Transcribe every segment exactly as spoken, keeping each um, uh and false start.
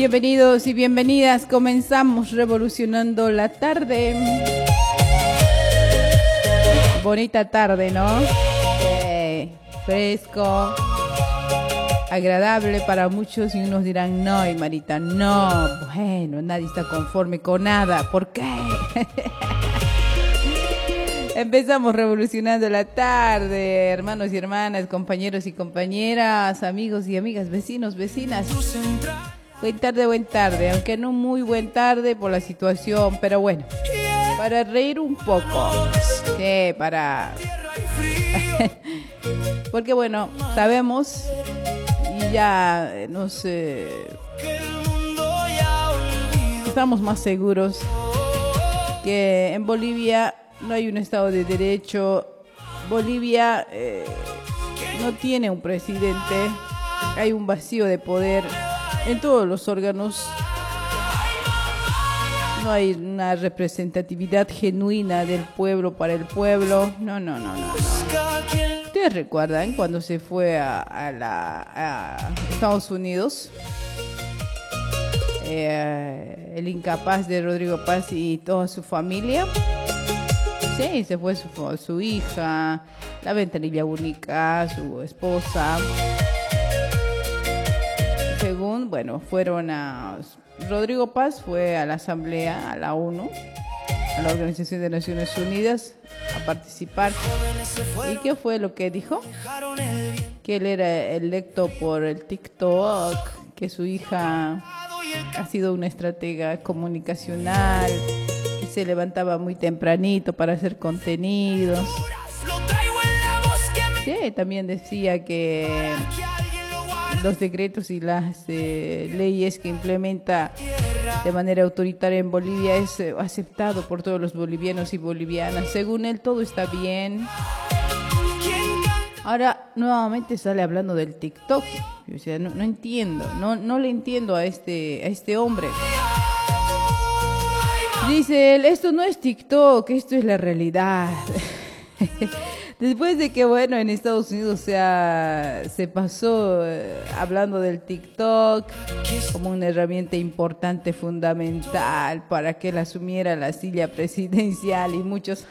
Bienvenidos y bienvenidas. Comenzamos revolucionando la tarde. Bonita tarde, ¿no? Eh, fresco, agradable para muchos y unos dirán, no, y Marita, no. Bueno, nadie está conforme con nada. ¿Por qué? Empezamos revolucionando la tarde, hermanos y hermanas, compañeros y compañeras, amigos y amigas, vecinos, vecinas. Buen tarde, buen tarde, aunque no muy buen tarde por la situación, pero bueno, para reír un poco, sí, para... Porque bueno, sabemos y ya nos... Eh... estamos más seguros que en Bolivia no hay un Estado de Derecho. Bolivia eh, no tiene un presidente. Hay un vacío de poder en todos los órganos. No hay una representatividad genuina del pueblo para el pueblo. No, no, no, no, no. ¿Ustedes recuerdan cuando se fue a, a, la, a Estados Unidos? Eh, el incapaz de Rodrigo Paz y toda su familia. Sí, se fue su, su hija, la ventanilla única, su esposa. Según, bueno, fueron a... Rodrigo Paz fue a la Asamblea, a la ONU, a la Organización de Naciones Unidas, a participar. ¿Y qué fue lo que dijo? Que él era electo por el TikTok, que su hija ha sido una estratega comunicacional, se levantaba muy tempranito para hacer contenidos. Sí, también decía que los decretos y las eh, leyes que implementa de manera autoritaria en Bolivia es eh, aceptado por todos los bolivianos y bolivianas. Según él, todo está bien. Ahora, nuevamente sale hablando del TikTok. O sea, no, no entiendo, no, no le entiendo a este, a este hombre. Dice él, esto no es TikTok, esto es la realidad. Después de que, bueno, en Estados Unidos se, ha, se pasó eh, hablando del TikTok como una herramienta importante, fundamental para que él asumiera la silla presidencial y muchos...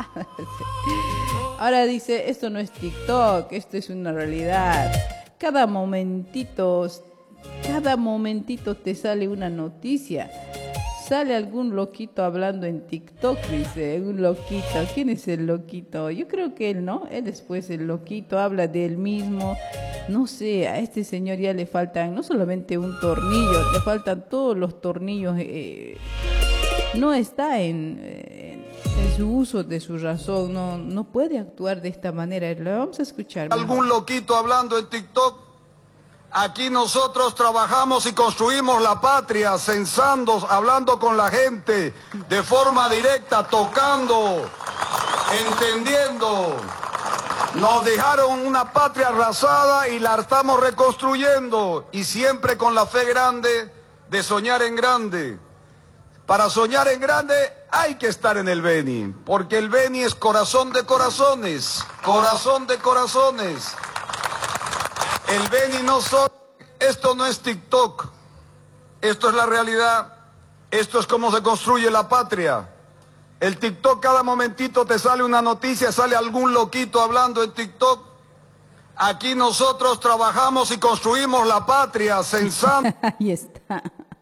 Ahora dice, esto no es TikTok, esto es una realidad. Cada momentito, cada momentito te sale una noticia. Sale algún loquito hablando en TikTok, dice, un loquito. ¿Quién es el loquito? Yo creo que él, ¿no? Él después, el loquito, habla de él mismo. No sé, a este señor ya le faltan no solamente un tornillo, le faltan todos los tornillos. Eh, no está en, en, en su uso de su razón, no, no puede actuar de esta manera. Lo vamos a escuchar. Algún loquito hablando en TikTok. Aquí nosotros trabajamos y construimos la patria, censando, hablando con la gente, de forma directa, tocando, entendiendo. Nos dejaron una patria arrasada y la estamos reconstruyendo, y siempre con la fe grande de soñar en grande. Para soñar en grande hay que estar en el Beni, porque el Beni es corazón de corazones, corazón de corazones. El Beni no son, esto no es TikTok, esto es la realidad, esto es cómo se construye la patria. El TikTok, cada momentito te sale una noticia, sale algún loquito hablando en TikTok. Aquí nosotros trabajamos y construimos la patria, censando. Ahí está.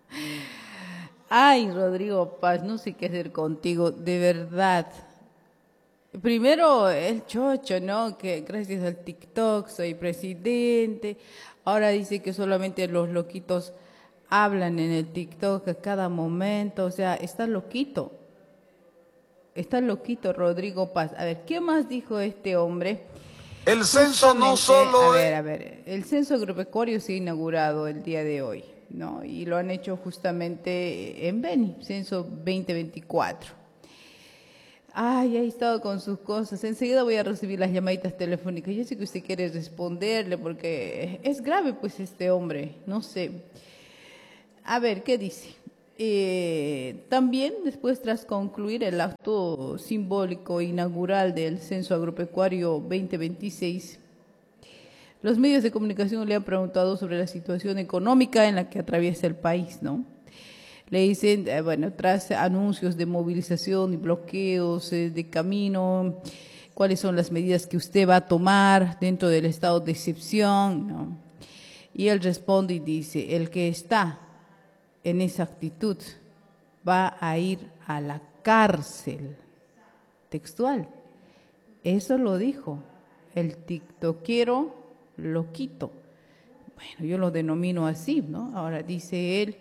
Ay, Rodrigo Paz, no sé qué hacer contigo, de verdad. Primero el chocho, ¿no? Que gracias al TikTok soy presidente. Ahora dice que solamente los loquitos hablan en el TikTok a cada momento. O sea, está loquito. Está loquito Rodrigo Paz. A ver, ¿qué más dijo este hombre? El censo no solo... A ver, a ver. El censo agropecuario se ha inaugurado el día de hoy, ¿no? Y lo han hecho justamente en Beni, censo veinte veinticuatro. Ay, ha estado con sus cosas. Enseguida voy a recibir las llamaditas telefónicas. Yo sé que usted quiere responderle porque es grave, pues, este hombre. No sé. A ver, ¿qué dice? Eh, también, después, tras concluir el acto simbólico inaugural del Censo Agropecuario veinte veintiséis, los medios de comunicación le han preguntado sobre la situación económica en la que atraviesa el país, ¿no? Le dicen, eh, bueno, tras anuncios de movilización y bloqueos eh, de camino, ¿cuáles son las medidas que usted va a tomar dentro del estado de excepción, ¿no? Y él responde y dice, el que está en esa actitud va a ir a la cárcel. Textual. Eso lo dijo el tiktokero loquito. Bueno, yo lo denomino así, ¿no? Ahora dice él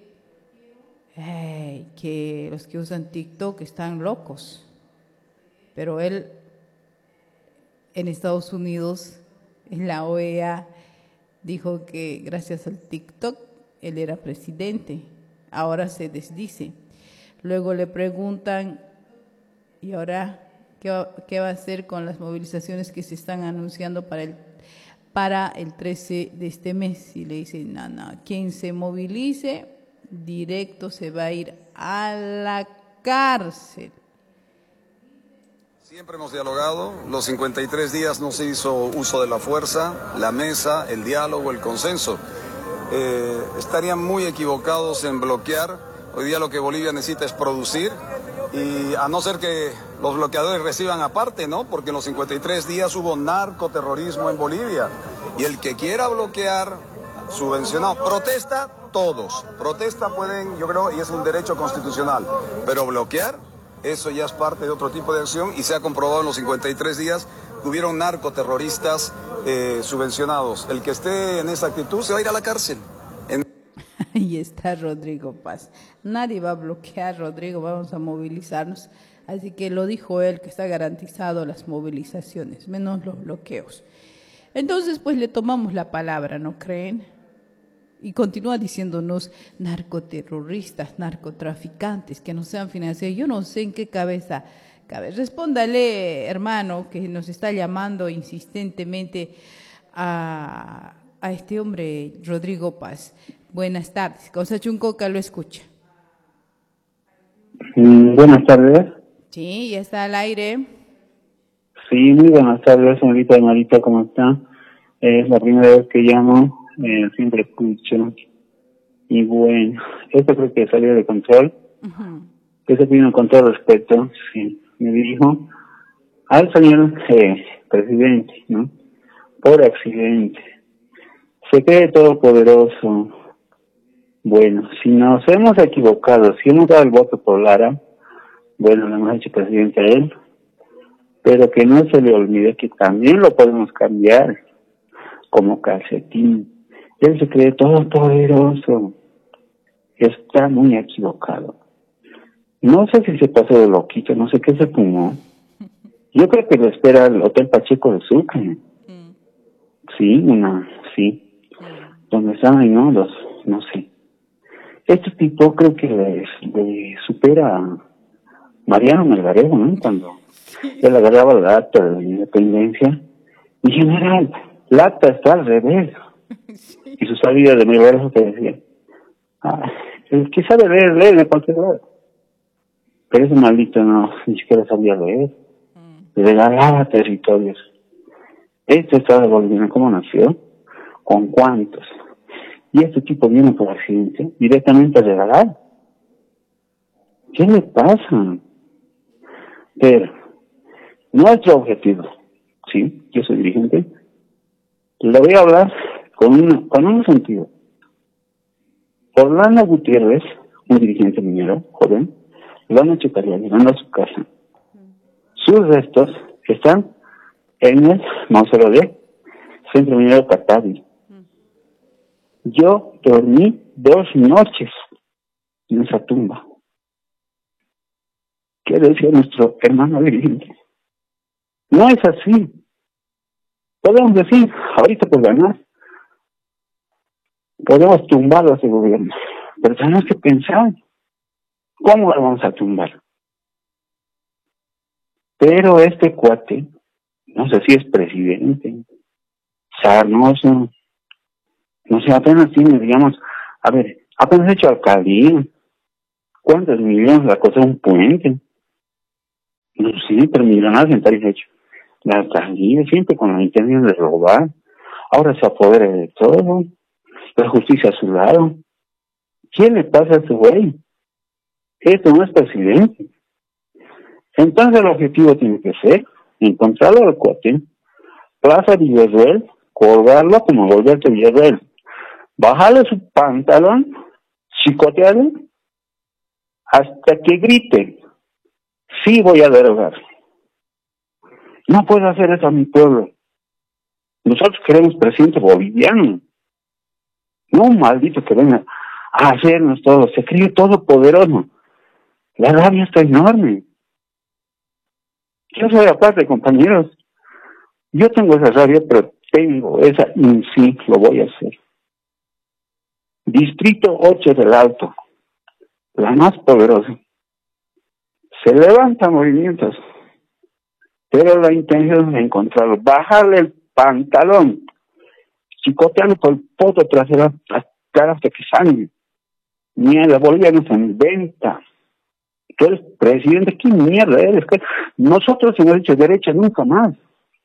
hey, que los que usan TikTok están locos. Pero él en Estados Unidos, en la O E A, dijo que gracias al TikTok él era presidente. Ahora se desdice. Luego le preguntan, ¿y ahora qué va, qué va a hacer con las movilizaciones que se están anunciando para el, para el trece de este mes? Y le dicen, no, no, quien se movilice, directo se va a ir a la cárcel. Siempre hemos dialogado, los cincuenta y tres días no se hizo uso de la fuerza, la mesa, el diálogo, el consenso. Eh, estarían muy equivocados en bloquear. Hoy día lo que Bolivia necesita es producir y a no ser que los bloqueadores reciban aparte, ¿no? Porque en los cincuenta y tres días hubo narcoterrorismo en Bolivia y el que quiera bloquear, subvencionado, protesta todos, protesta pueden, yo creo, y es un derecho constitucional, pero bloquear, eso ya es parte de otro tipo de acción y se ha comprobado en los cincuenta y tres días que hubieron narcoterroristas eh, subvencionados. El que esté en esa actitud se va a ir a la cárcel. En... Ahí está Rodrigo Paz. Nadie va a bloquear, Rodrigo, vamos a movilizarnos. Así que lo dijo él, que está garantizado las movilizaciones, menos los bloqueos. Entonces, pues le tomamos la palabra, ¿no creen? Y continúa diciéndonos narcoterroristas, narcotraficantes, que nos sean financiados. Yo no sé en qué cabeza cabe. Respóndale, hermano, que nos está llamando insistentemente a, a este hombre, Rodrigo Paz. Buenas tardes. Cosa Chuncoca lo escucha. Mm, buenas tardes. Sí, ya está al aire. Sí, muy buenas tardes, señorita Marita, ¿cómo está? Es la primera vez que llamo, eh, siempre escucho. Y bueno, esto creo que salió de control. Uh-huh. Eso vino con todo respeto, sí, me dirijo al señor eh, presidente, ¿no? Por accidente. Se cree todopoderoso. Bueno, si nos hemos equivocado, si hemos dado el voto por Lara, bueno, le hemos hecho presidente a él, pero que no se le olvide que también lo podemos cambiar como calcetín. Él se cree todopoderoso. Está muy equivocado. No sé si se pasó de loquito, no sé qué se fumó. Yo creo que lo espera el Hotel Pacheco de Sucre. Sí, una, sí. Donde están ahí, ¿no? Los, no sé. Este tipo creo que le, le supera a Mariano Melgarejo, ¿no? Cuando él agarraba la acta de la independencia. Y general, la acta está al revés. Y su salida de Melgarejo que decía, ah, el que sabe leer, lee de cualquier lado. Pero ese maldito no, ni siquiera sabía leer. Regalaba territorios. Este estado boliviano, ¿cómo nació? ¿Con cuántos? Y este tipo viene por accidente, directamente a regalar. ¿Qué le pasa? Pero, nuestro objetivo, sí, yo soy dirigente, le voy a hablar con, una, con un sentido. Orlando Gutiérrez, un dirigente minero, joven, lo han hecho tarea, llegando a su casa. Sus restos están en el mausoleo de Centro Minero Catavi. Yo dormí dos noches en esa tumba. ¿Qué decía nuestro hermano dirigente? No es así. Podemos decir, ahorita por ganar, podemos tumbar a ese gobierno, pero tenemos que pensar cómo lo vamos a tumbar. Pero este cuate, no sé si es presidente, sarnoso, no sé, apenas tiene, digamos, a ver, apenas hecho alcaldía, ¿cuántos millones la cosa un puente? No sé, pero millonarios en París hecho. La alcaldía siempre con la intención de robar. ahora se apodera de todo, la justicia a su lado. ¿Quién le pasa a ese güey? Esto no es presidente. Entonces el objetivo tiene que ser encontrarlo al cuate, Plaza Villarreal, colgarlo como volverte Villarreal, bajarle su pantalón, chicotearle, hasta que grite, sí voy a derogar. No puedo hacer eso a mi pueblo. Nosotros queremos presidente boliviano, no un maldito que venga a hacernos todo. Se cree todopoderoso. La rabia está enorme. Yo soy aparte, compañeros. Yo tengo esa rabia, pero tengo esa en sí, lo voy a hacer. Distrito ocho del Alto, la más poderosa. Se levantan movimientos, pero la intención es encontrarlo, bajarle el pantalón, chicotearlo por el poto trasero, hasta hasta que sangre. Mierda, Bolivia no se inventa. Tú eres presidente, ¿qué mierda eres? ¿Qué? Nosotros hemos dicho derecha nunca más.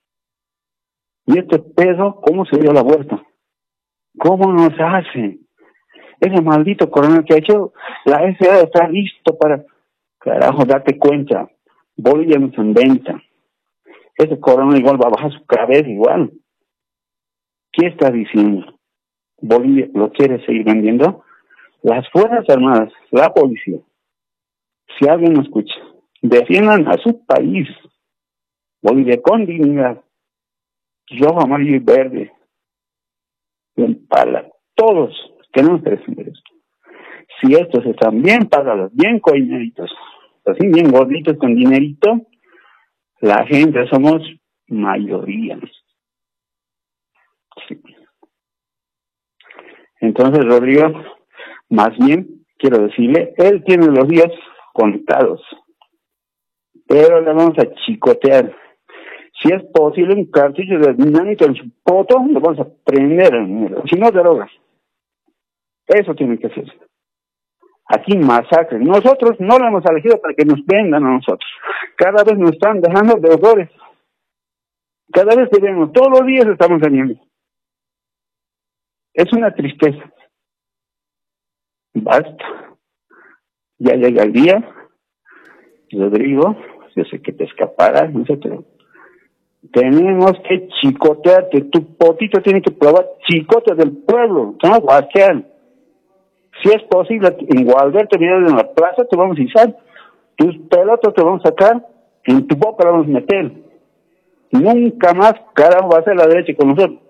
Y este pedo, ¿cómo se dio la vuelta? ¿Cómo nos hace? Ese maldito coronel que ha hecho, la S A está listo para, carajo, date cuenta, Bolivia no se inventa. Ese coronel igual va a bajar su cabeza igual. ¿Qué está diciendo? ¿Bolivia lo quiere seguir vendiendo? Las Fuerzas Armadas, la policía, si alguien nos escucha, defiendan a su país, Bolivia con dignidad, rojo, amarillo y verde, para todos tenemos que defender esto. Si estos están bien pagados, bien coineritos, así bien gorditos con dinerito, la gente somos mayoría. Sí. Entonces, Rodrigo, más bien, quiero decirle, él tiene los días contados, pero le vamos a chicotear. Si es posible, un cartucho de dinamita en su poto, lo vamos a prender, si no, drogas. Eso tiene que ser. Aquí masacre. Nosotros no lo hemos elegido para que nos vendan a nosotros. Cada vez nos están dejando deudores. Cada vez que vemos, todos los días estamos teniendo. Es una tristeza. Basta. Ya llega el día, Rodrigo, yo sé que te escaparás, no sé, pero tenemos que chicotearte. Tu potito tiene que probar chicote del pueblo, no guachear. Si es posible, en Gualberto, en la plaza, te vamos a izar. Tus pelotas te vamos a sacar, en tu boca la vamos a meter. Nunca más, carajo, va a ser la derecha con nosotros.